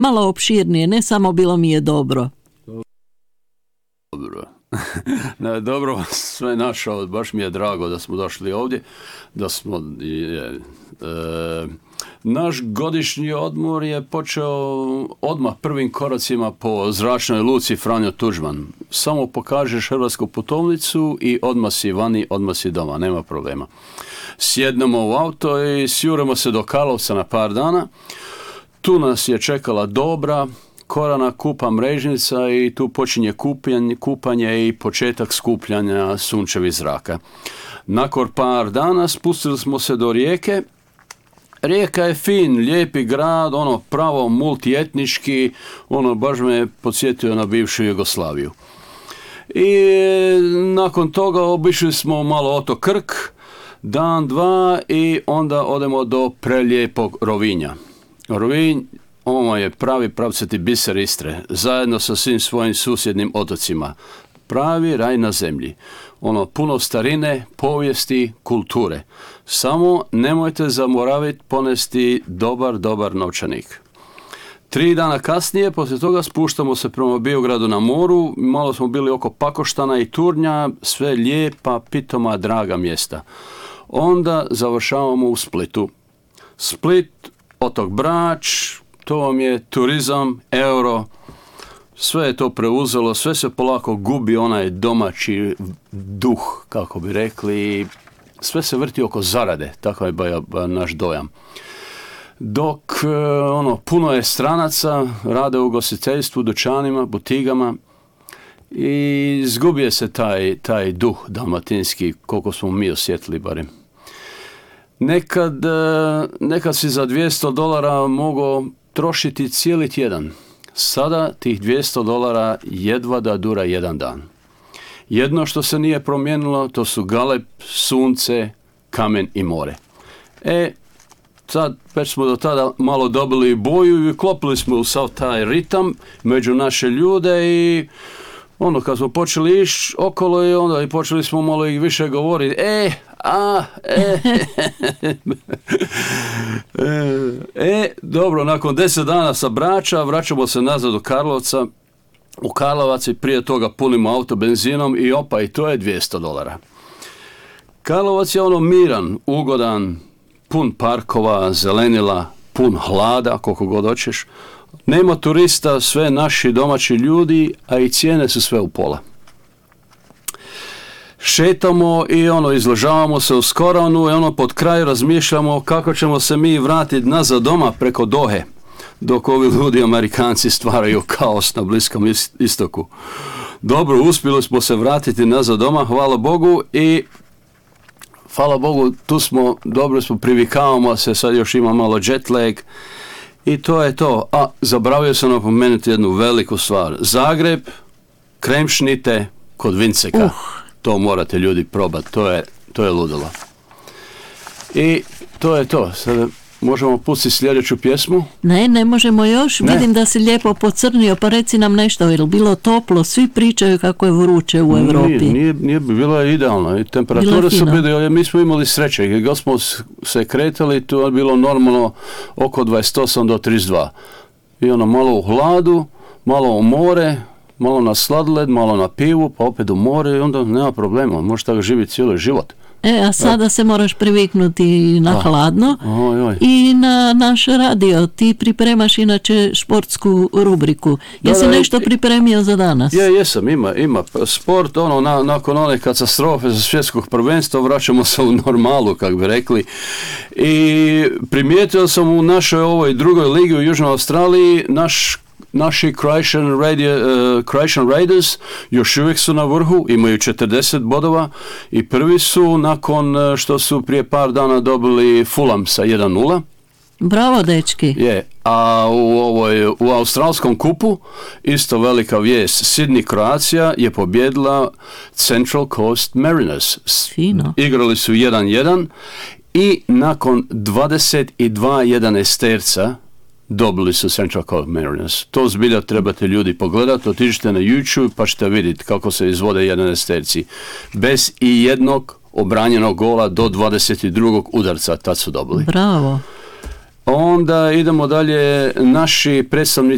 malo opširnije, ne samo bilo mi je dobro. Dobro. Dobro sve našao, baš mi je drago da smo došli ovdje, da smo naš godišnji odmor je počeo odmah prvim koracima po zračnoj luci Franjo Tuđman. Samo pokažeš hrvatsku putovnicu i odmah si vani, odmah si doma, nema problema. Sjednemo u auto i sjurimo se do Karlovca na par dana. Tu nas je čekala dobra Korana Kupa Mrežnica i tu počinje kupanje i početak skupljanja sunčevih zraka. Nakon par dana spustili smo se do Rijeke. Rijeka je fin, lijepi grad, pravo multietnički, baš me podsjetio na bivšu Jugoslaviju. I nakon toga obišli smo malo otok Krk, dan, dva i onda odemo do prelijepog Rovinja. Rovinj, ovo je pravi pravcati biser Istre, zajedno sa svim svojim susjednim otocima. Pravi raj na zemlji. Puno starine, povijesti, kulture. Samo nemojte zaboraviti ponesti dobar novčanik. 3 dana kasnije, poslije toga spuštamo se prema Biogradu na moru, malo smo bili oko Pakoštana i Turnja, sve lijepa, pitoma, draga mjesta. Onda završavamo u Splitu. Split, otok Brač, to vam je turizam, euro, sve je to preuzelo, sve se polako gubi onaj domaći duh, kako bi rekli, sve se vrti oko zarade, tako je naš dojam. Dok puno je stranaca, rade u ugostiteljstvu, dućanima, butigama i izgubije se taj duh dalmatinski, koliko smo mi osjetili barem. Nekad si za $200 mogao trošiti cijeli tjedan. Sada tih $200 jedva da dura jedan dan. Jedno što se nije promijenilo, to su galeb, sunce, kamen i more. Sad već smo do tada malo dobili boju i klopili smo u sav taj ritam među naše ljude i kad smo počeli ići okolo i onda i počeli smo malo i više govoriti dobro, nakon 10 dana sa Brača vraćamo se nazad do Karlovca, u Karlovac i prije toga punimo auto benzinom i to je $200. Karlovac je miran, ugodan, pun parkova, zelenila, pun hlada, koliko god hoćeš. Nema turista, sve naši domaći ljudi, a i cijene su sve u pola. Šetamo i izležavamo se u Skoranu i pod kraj razmišljamo kako ćemo se mi vratiti nazad doma preko Dohe, dok ovi ljudi Amerikanci stvaraju kaos na Bliskom istoku. Dobro, uspjeli smo se vratiti nazad doma, hvala Bogu, i hvala Bogu, tu smo, dobro smo, privikavamo se, sad još ima malo jet lag i to je to. A, zaboravio sam napomenuti jednu veliku stvar. Zagreb, kremšnite kod Vinceka. To morate ljudi probati, to je ludilo. I to je to. Sada možemo pustiti sljedeću pjesmu? Ne možemo još. Ne. Vidim da si lijepo pocrnio, pa reci nam nešto. Je li bilo toplo? Svi pričaju kako je vruće u Europi. Nije bilo je idealno. I temperature su bile, mi smo imali sreće. I god smo se kretali, tu je bilo normalno oko 28 do 32. I malo u hladu, malo u more, malo na sladoled, malo na pivu, pa opet u more i onda nema problema. Možeš tako živjeti cijeli život. A sada se moraš priviknuti na hladno i na naš radio. Ti pripremaš inače športsku rubriku. Jesi nešto pripremio za danas? Jesam, ima. Sport, nakon one katastrofe za svjetskog prvenstva vraćamo se u normalu, kako bi rekli. I primijetio sam u našoj ovoj drugoj ligi u Južnoj Australiji, naši Croatian Raiders još uvijek su na vrhu, imaju 40 bodova i prvi su nakon što su prije par dana dobili Fulham sa 1-0. Bravo, dečki. A u australskom kupu isto velika vijest. Sydney Croatia je pobjedila Central Coast Mariners. Fino. Igrali su 1-1 i nakon 22-11 dobili su Central Coast Mariners. To zbilja trebate ljudi pogledati, otiđite na YouTube pa ćete vidjeti kako se izvode 11-terci. Bez i jednog obranjenog gola do 22. udarca tad su dobili. Bravo. Onda idemo dalje, naši predstavnici